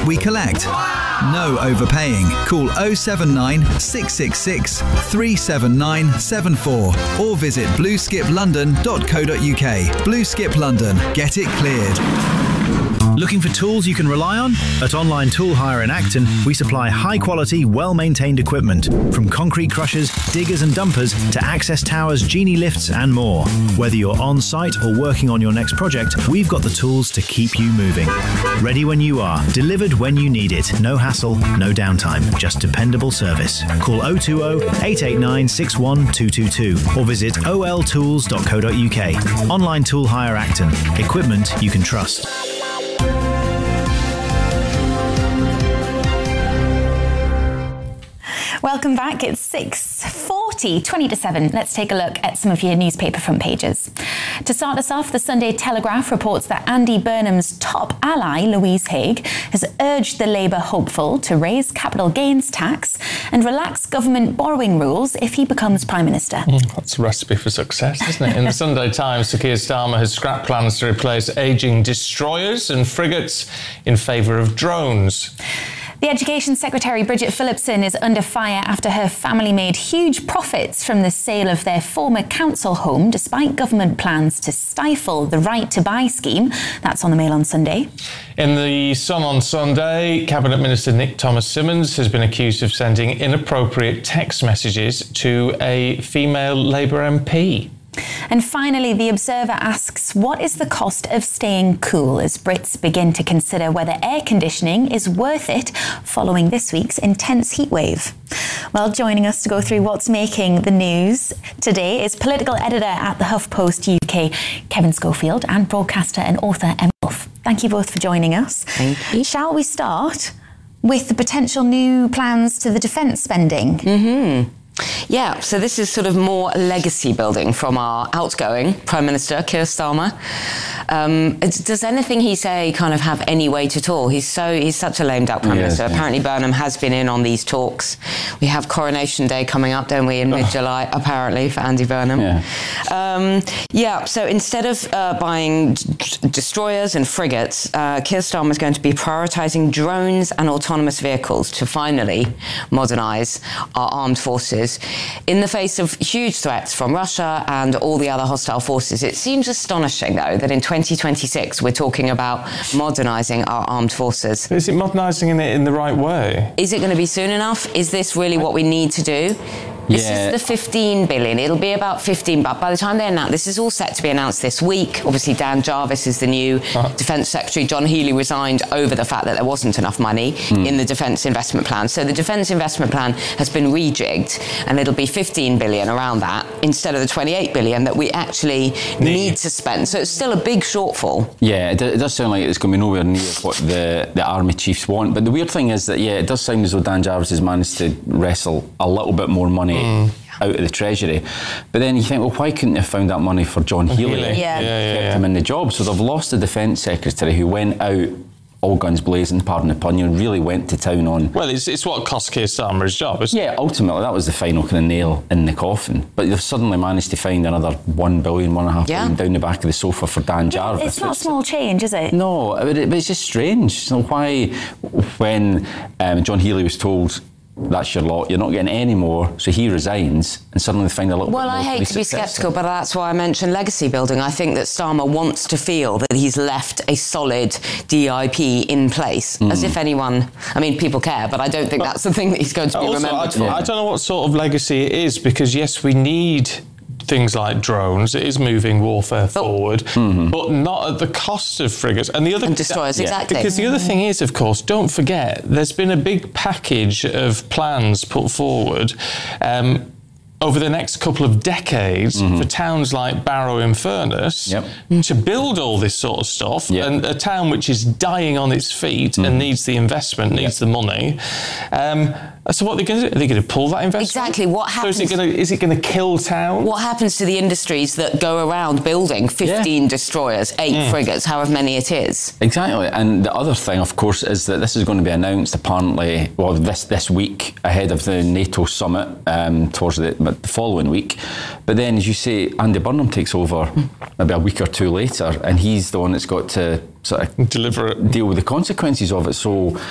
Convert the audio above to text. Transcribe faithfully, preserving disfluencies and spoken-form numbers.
what we collect. No overpaying. Call oh seven nine, six six six, three seven nine seven four or visit blue skip london dot co dot uk. Blue Skip London. Get it cleared. Looking for tools you can rely on? At Online Tool Hire in Acton, we supply high-quality, well-maintained equipment, from concrete crushers, diggers and dumpers to access towers, genie lifts and more. Whether you're on-site or working on your next project, we've got the tools to keep you moving. Ready when you are, delivered when you need it. No hassle, no downtime, just dependable service. Call oh two oh, eight eight nine, six one two two two or visit o l tools dot co dot uk. Online Tool Hire Acton. Equipment you can trust. Welcome back. It's six forty, twenty to seven. Let's take a look at some of your newspaper front pages. To start us off, the Sunday Telegraph reports that Andy Burnham's top ally, Louise Haigh, has urged the Labour hopeful to raise capital gains tax and relax government borrowing rules if he becomes Prime Minister. Mm, that's a recipe for success, isn't it? In the Sunday Times, Sir Keir Starmer has scrapped plans to replace ageing destroyers and frigates in favour of drones. The Education Secretary, Bridget Phillipson, is under fire after her family made huge profits from the sale of their former council home, despite government plans to stifle the right to buy scheme. That's on the Mail on Sunday. In the Sun on Sunday, Cabinet Minister Nick Thomas-Symonds has been accused of sending inappropriate text messages to a female Labour M P. And finally, The Observer asks, what is the cost of staying cool as Brits begin to consider whether air conditioning is worth it following this week's intense heatwave? Well, joining us to go through what's making the news today is political editor at the HuffPost U K, Kevin Schofield, and broadcaster and author Emma Wolfe. Thank you both for joining us. Thank you. Shall we start with the potential new plans to the defence spending? Mm-hmm. Yeah, so this is sort of more legacy building from our outgoing Prime Minister, Keir Starmer. Um, does anything he say kind of have any weight at all? He's so he's such a lame duck Prime yes, Minister. yes. Apparently Burnham has been in on these talks. We have Coronation Day coming up, don't we, in mid-July, apparently, for Andy Burnham. Yeah, um, yeah so instead of uh, buying d- destroyers and frigates, uh, Keir Starmer is going to be prioritising drones and autonomous vehicles to finally modernise our armed forces. In the face of huge threats from Russia and all the other hostile forces, it seems astonishing, though, that in twenty twenty-six we're talking about modernising our armed forces. Is it modernising it in the right way? Is it going to be soon enough? Is this really what we need to do? This Yeah. is the fifteen billion. It'll be about fifteen, but by the time they announce, this is all set to be announced this week. Obviously, Dan Jarvis is the new Uh-huh. Defence Secretary. John Healey resigned over the fact that there wasn't enough money Mm. in the Defence Investment Plan. So the Defence Investment Plan has been rejigged, and it'll be fifteen billion around that instead of the twenty-eight billion that we actually Need. need to spend. So it's still a big shortfall. Yeah, it, do- it does sound like it's going to be nowhere near what the, the army chiefs want. But the weird thing is that, yeah, it does sound as though Dan Jarvis has managed to wrestle a little bit more money Mm. out of the Treasury. But then you think, well, why couldn't they have found that money for John Healey? Healey. Yeah. yeah, yeah, Kept yeah. him in the job. So they've lost the Defence Secretary who went out all guns blazing, pardon the pun, and really went to town on... Well, it's, it's what cost Keir Starmer his job, isn't it? Yeah, ultimately, that was the final kind of nail in the coffin. But they've suddenly managed to find another one billion, one and a half Yeah. billion down the back of the sofa for Dan Jarvis. It's not which- small change, is it? No, but, it, but it's just strange. So why, when um, John Healey was told, that's your lot, you're not getting any more, so he resigns, and suddenly they find a little Well, bit more I for hate the to be successor. sceptical, but that's why I mentioned legacy building. I think that Starmer wants to feel that he's left a solid D I P in place, Mm. as if anyone... I mean, people care, but I don't think that's the thing that he's going to be Also, I, remembered for. I don't know what sort of legacy it is, because yes, we need things like drones. It is moving warfare forward, but not at the cost of frigates and the other And destroyers, Yeah. exactly. Because the other thing is, of course, don't forget, there's been a big package of plans put forward um, over the next couple of decades for towns like Barrow-in-Furness Yep. to build all this sort of stuff, Yep. and a town which is dying on its feet and needs the investment, needs the money. Um, so what are they going to do? Are they going to pull that investment? Exactly. What So is it happens- going to is it going to kill town? What happens to the industries that go around building fifteen destroyers, eight frigates, however many it is? Exactly, and the other thing, of course, is that this is going to be announced apparently, well, this this week ahead of the NATO summit, um, towards the, but the following week. But then, as you say, Andy Burnham takes over maybe a week or two later, and he's the one that's got to sort of Deliver it. deal with the consequences of it. So